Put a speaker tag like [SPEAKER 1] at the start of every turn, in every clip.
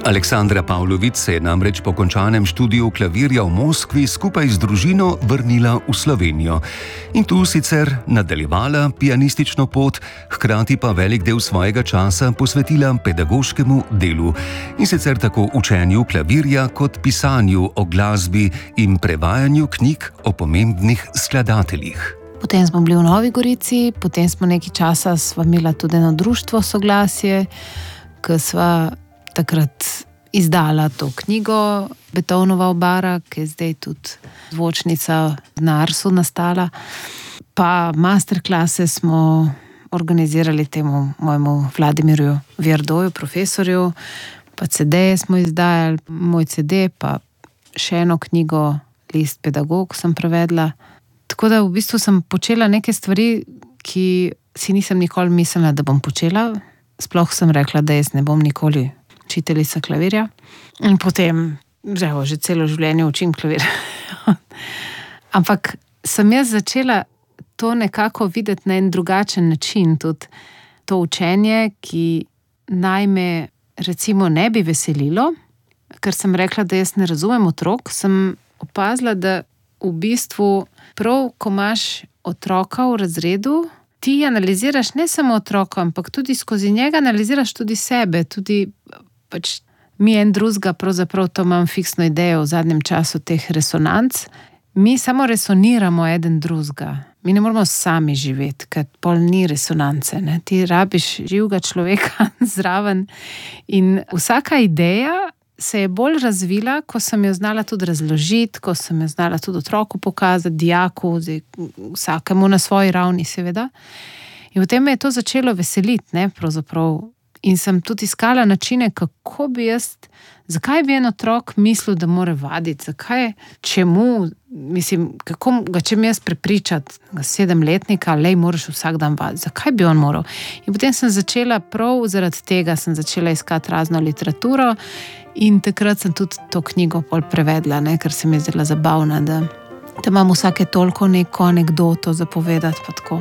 [SPEAKER 1] Aleksandra Pavlović se je namreč po končanem študiju klavirja v Moskvi skupaj z družino vrnila v Slovenijo. In tu sicer nadaljevala pianistično pot, hkrati pa velik del svojega časa posvetila pedagoškemu delu. In sicer tako učenju klavirja kot pisanju o glasbi in prevajanju knjig o pomembnih skladateljih.
[SPEAKER 2] Potem smo bili v Novi Gorici, potem smo nekaj časa imela tudi eno društvo Soglasje, ki sva takrat izdala to knjigo Beethovenova obara, ki je zdaj tudi zvočnica na Arsu nastala. Pa masterklase smo organizirali temu mojemu Vladimirju Vjerdoju, profesorju, pa CD-je smo izdajali, moj CD, pa še eno knjigo List pedagog sem prevedla. Tako da v bistvu sem počela neke stvari, ki si nisem nikoli mislila, da bom počela. Sploh sem rekla, da jaz ne bom nikoli učiteljica klavirja. In potem, že celo življenje učim klavir. Ampak sem jaz začela to nekako videti na en drugačen način. Tudi to učenje, ki naj me recimo ne bi veselilo, ker sem rekla, da jaz ne razumem otrok, sem opazila, da v bistvu prav, ko imaš otroka v razredu, ti analiziraš ne samo otroka, ampak tudi skozi njega analiziraš tudi sebe, tudi pač mi en drugega, pravzaprav to imam fiksno idejo v zadnjem času teh resonanc, mi samo resoniramo eden drugega. Mi ne moramo sami živeti, ker pol ni resonance, ne? Ti rabiš živega človeka zraven in vsaka ideja se je bolj razvila, ko sem jo znala tudi razložiti, ko sem jo znala tudi otroku pokazati, dijaku, vsakemu na svoji ravni seveda. In potem me je to začelo veseliti, ne, pravzaprav. In sem tudi iskala načine, kako bi jaz, zakaj bi en otrok mislil, da mora vaditi, zakaj, čemu, mislim, kako ga čem jaz prepričati, 7-letnika, lej, moraš vsak dan vaditi, zakaj bi on moral. In potem sem začela prav zaradi tega, sem začela iskati razno literaturo in takrat sem tudi to knjigo pol prevedla, ne, ker se mi je zdela zabavna, da imam vsake toliko neko anekdoto zapovedati, pa tako.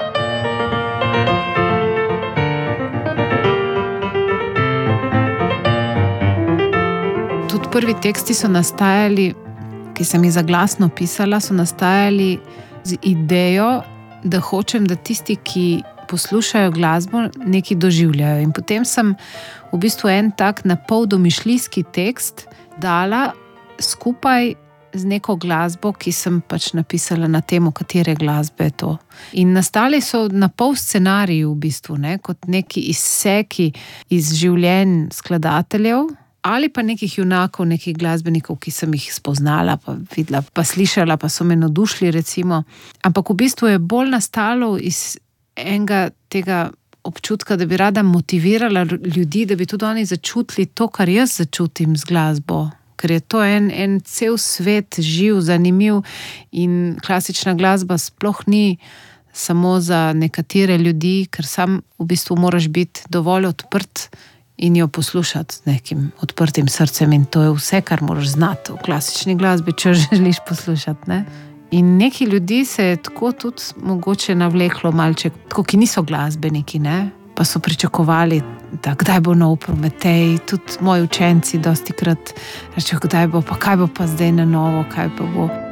[SPEAKER 2] Tudi prvi teksti so nastajali, ki sem jih zaglasno pisala, so nastajali z idejo, da hočem, da tisti, ki poslušajo glasbo, nekaj doživljajo. In potem sem v bistvu en tak napol domišljijski tekst dala skupaj z neko glasbo, ki sem pač napisala na temo, katere glasbe je to. In nastali so napol scenariji v bistvu, ne, kot neki izseki iz življenj skladateljev, ali pa nekih junakov, nekih glasbenikov, ki sem jih spoznala, pa videla, pa slišala, pa so me navdušili recimo. Ampak v bistvu je bolj nastalo iz enega tega občutka, da bi rada motivirala ljudi, da bi tudi oni začutili to, kar jaz začutim z glasbo. Ker je to en cel svet, živ, zanimiv in klasična glasba sploh ni samo za nekatere ljudi, ker sam v bistvu moraš biti dovolj odprt in jo poslušati z nekim odprtim srcem in to je vse, kar moraš znati v klasični glasbi, če želiš poslušati, ne. In neki ljudi se je tako tudi mogoče navleklo malček, tako ki niso glasbeniki, ne, pa so pričakovali, da kdaj bo nov Prometej, tudi moji učenci dostikrat rečejo, kdaj bo, pa kaj bo pa zdaj na novo, kaj pa bo.